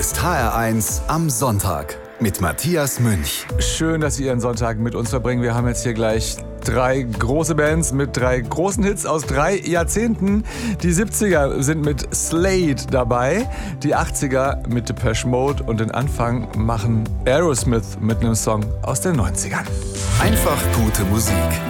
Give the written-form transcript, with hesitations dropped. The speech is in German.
ist HR1 am Sonntag mit Matthias Münch. Schön, dass Sie Ihren Sonntag mit uns verbringen. Wir haben jetzt hier gleich 3 große Bands mit 3 großen Hits aus 3 Jahrzehnten. Die 70er sind mit Slade dabei, die 80er mit Depeche Mode und den Anfang machen Aerosmith mit einem Song aus den 90ern. Einfach gute Musik.